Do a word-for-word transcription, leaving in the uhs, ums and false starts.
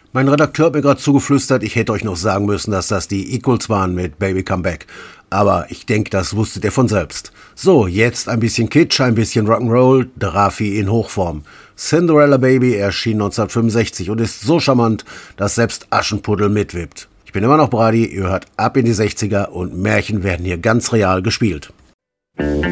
Mein Redakteur hat mir gerade zugeflüstert, ich hätte euch noch sagen müssen, dass das die Equals waren mit Baby Come Back. Aber ich denke, das wusstet ihr von selbst. So, jetzt ein bisschen Kitsch, ein bisschen Rock'n'Roll, der Raffi in Hochform. Cinderella Baby erschien neunzehnhundertfünfundsechzig und ist so charmant, dass selbst Aschenputtel mitwippt. Ich bin immer noch Brady, ihr hört ab in die sechziger und Märchen werden hier ganz real gespielt.